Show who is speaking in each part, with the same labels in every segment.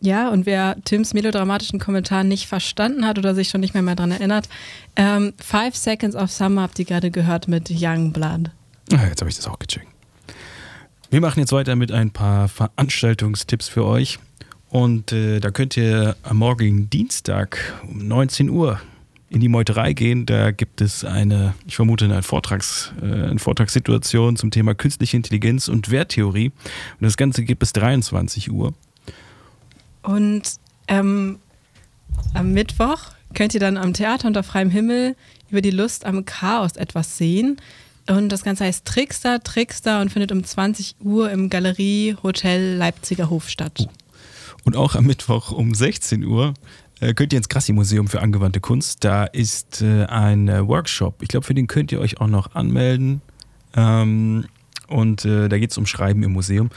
Speaker 1: Ja, und wer Tims melodramatischen Kommentar nicht verstanden hat oder sich schon nicht mehr dran erinnert, 5 Seconds of Summer habt ihr gerade gehört mit Youngblood.
Speaker 2: Jetzt habe ich das auch gecheckt. Wir machen jetzt weiter mit ein paar Veranstaltungstipps für euch. Und da könnt ihr am morgigen Dienstag um 19 Uhr in die Meuterei gehen. Da gibt es eine Vortragssituation zum Thema künstliche Intelligenz und Werttheorie. Und das Ganze gibt bis 23 Uhr.
Speaker 1: Und am Mittwoch könnt ihr dann am Theater unter freiem Himmel über die Lust am Chaos etwas sehen. Und das Ganze heißt Trickster und findet um 20 Uhr im Galerie Hotel Leipziger Hof statt.
Speaker 2: Und auch am Mittwoch um 16 Uhr könnt ihr ins Grassi-Museum für angewandte Kunst. Da ist ein Workshop. Ich glaube, für den könnt ihr euch auch noch anmelden. Und da geht es um Schreiben im Museum.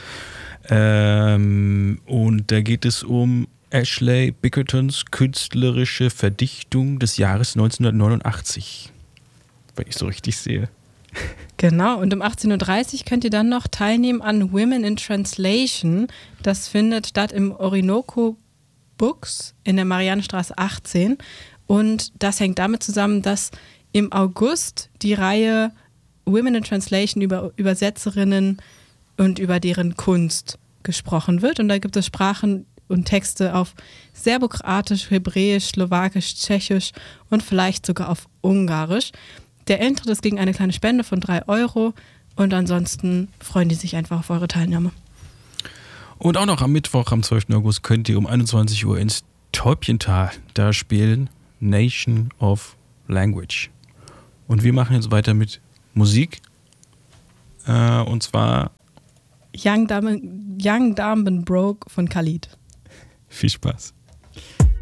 Speaker 2: Und da geht es um Ashley Bickertons künstlerische Verdichtung des Jahres 1989. Wenn ich so richtig sehe.
Speaker 1: Genau, und um 18.30 Uhr könnt ihr dann noch teilnehmen an Women in Translation. Das findet statt im Orinoco Books in der Mariannenstraße 18. Und das hängt damit zusammen, dass im August die Reihe Women in Translation über Übersetzerinnen und über deren Kunst gesprochen wird. Und da gibt es Sprachen und Texte auf Serbokroatisch, Hebräisch, Slowakisch, Tschechisch und vielleicht sogar auf Ungarisch. Der Eintritt ist gegen eine kleine Spende von 3 € und ansonsten freuen die sich einfach auf eure Teilnahme.
Speaker 2: Und auch noch am Mittwoch, am 12. August, könnt ihr um 21 Uhr ins Täubchental da spielen. Nation of Language. Und wir machen jetzt weiter mit Musik. Und zwar
Speaker 1: Young Dumb and Broke von Khalid.
Speaker 2: Viel Spaß.